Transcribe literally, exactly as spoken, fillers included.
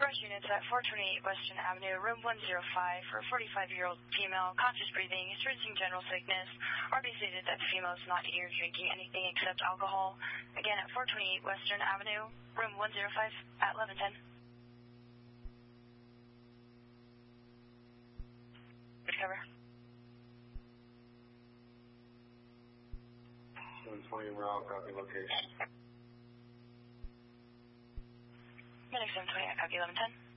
Source units at four twenty-eight Western Avenue, room one oh five, for a forty-five-year-old female, conscious breathing, experiencing general sickness. R B stated that the female is not eating or drinking anything except alcohol. Again, at four twenty-eight Western Avenue, room one oh five, at eleven ten. Cover. one twenty Rail, copy location. Medic seven twenty, I copy eleven ten.